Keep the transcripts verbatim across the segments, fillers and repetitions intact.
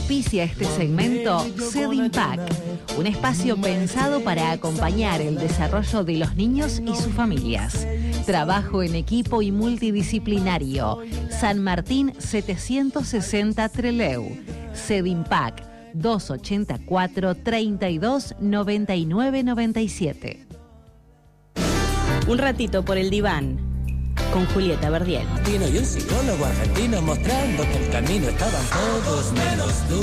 Auspicia este segmento Sedinpac, un espacio pensado para acompañar el desarrollo de los niños y sus familias. Trabajo en equipo y multidisciplinario. San Martín setecientos sesenta Trelew. Sedinpac dos ochenta y cuatro, treinta y dos, noventa y nueve, noventa y siete. Un ratito por el diván con Julieta Verdiel. Y un psicólogo argentino mostrando que el camino estaban todos menos tú.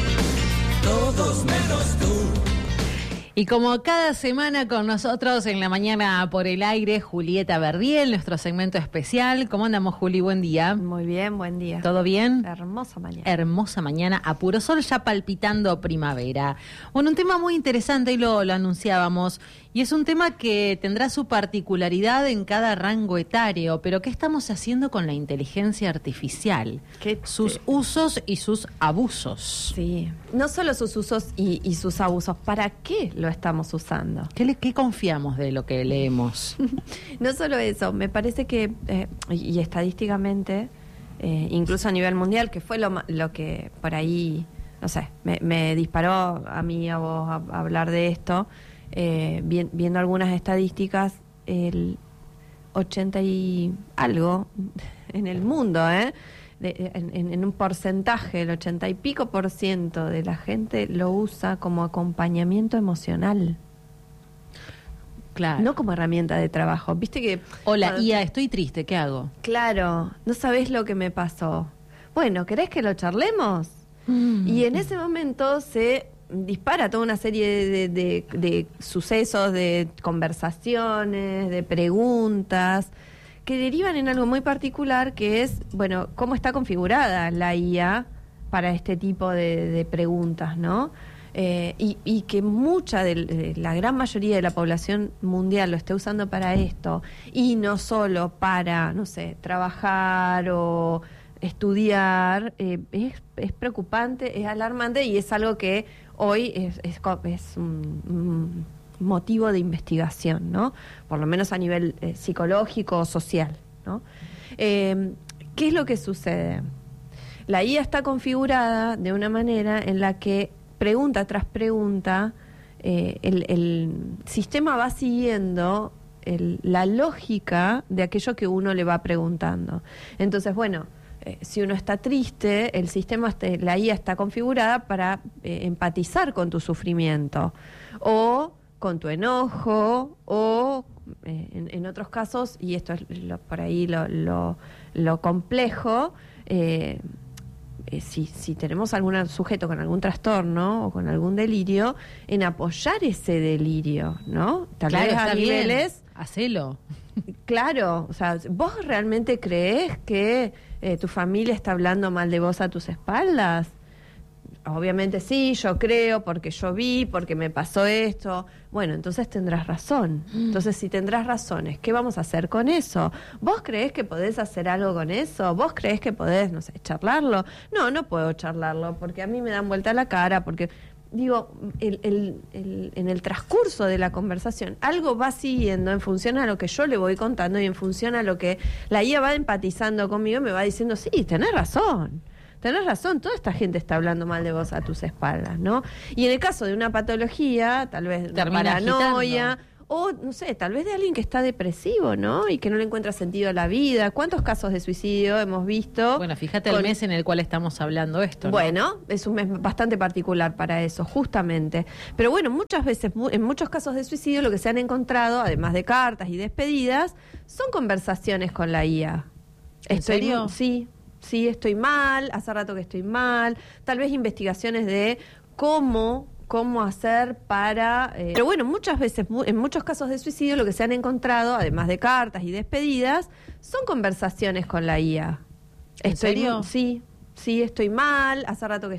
Todos menos tú. Y como cada semana con nosotros en la mañana por el aire, Julieta Verdiel, nuestro segmento especial. ¿Cómo andamos, Juli? Buen día. Muy bien, buen día. ¿Todo bien? Hermosa mañana. Hermosa mañana, a puro sol, ya palpitando primavera. Bueno, un tema muy interesante y lo, lo anunciábamos, y es un tema que tendrá su particularidad en cada rango etario, pero ¿qué estamos haciendo con la inteligencia artificial? ¿Qué sus te... usos y sus abusos. Sí, no solo sus usos y, y sus abusos, ¿para qué lo estamos usando? ¿Qué, le, qué confiamos de lo que leemos? No solo eso, me parece que, eh, y, y estadísticamente, eh, incluso a nivel mundial, que fue lo, lo que por ahí, no sé, me, me disparó a mí y a vos a, a hablar de esto, eh, vi, viendo algunas estadísticas, el ochenta y algo en el mundo, ¿eh? De, en, en un porcentaje, el ochenta y pico por ciento de la gente lo usa como acompañamiento emocional. Claro. No como herramienta de trabajo. Viste que... Hola, cuando... I A, estoy triste, ¿qué hago? Claro, no sabés lo que me pasó. Bueno, ¿querés que lo charlemos? Mm. Y en ese momento se dispara toda una serie de, de, de, de sucesos, de conversaciones, de preguntas, que derivan en algo muy particular, que es, bueno, cómo está configurada la I A para este tipo de, de preguntas, ¿no? Eh, y, y que mucha de, de la gran mayoría de la población mundial lo esté usando para esto, y no solo para, no sé, trabajar o estudiar, eh, es, es preocupante, es alarmante, y es algo que hoy es, es, es un, un motivo de investigación, ¿no? Por lo menos a nivel eh, psicológico o social, ¿no? Eh, ¿Qué es lo que sucede? La I A está configurada de una manera en la que pregunta tras pregunta, eh, el, el sistema va siguiendo el, la lógica de aquello que uno le va preguntando. Entonces, bueno, eh, si uno está triste, el sistema, este, la I A está configurada para eh, empatizar con tu sufrimiento, o con tu enojo, o eh, en, en otros casos, y esto es lo, por ahí lo, lo, lo complejo, eh, eh, si, si tenemos algún sujeto con algún trastorno o con algún delirio, en apoyar ese delirio, ¿no? Tal claro, vez a niveles... Bien. Hacelo. Claro, o sea, ¿vos realmente crees que eh, tu familia está hablando mal de vos a tus espaldas? Obviamente sí, yo creo, porque yo vi, porque me pasó esto. Bueno, entonces tendrás razón. Entonces, si tendrás razones, ¿qué vamos a hacer con eso? ¿Vos creés que podés hacer algo con eso? ¿Vos creés que podés, no sé, charlarlo? No, no puedo charlarlo, porque a mí me dan vuelta la cara, porque... Digo, el, el, el, en el transcurso de la conversación, algo va siguiendo en función a lo que yo le voy contando y en función a lo que la I A va empatizando conmigo y me va diciendo, sí, tenés razón. Tenés razón, toda esta gente está hablando mal de vos a tus espaldas, ¿no? Y en el caso de una patología, tal vez una paranoia, agitando. O, no sé, tal vez de alguien que está depresivo, ¿no? Y que no le encuentra sentido a la vida. ¿Cuántos casos de suicidio hemos visto? Bueno, fíjate con... el mes en el cual estamos hablando esto, ¿no? Bueno, es un mes bastante particular para eso, justamente. Pero bueno, muchas veces, en muchos casos de suicidio, lo que se han encontrado, además de cartas y despedidas, son conversaciones con la I A. ¿En Estoy, serio? Sí. Sí, estoy mal, hace rato que estoy mal, tal vez investigaciones de cómo, cómo hacer para... Eh, pero bueno, muchas veces, en muchos casos de suicidio, lo que se han encontrado, además de cartas y despedidas, son conversaciones con la I A. ¿En Estoy, serio? Sí, sí, estoy mal, hace rato que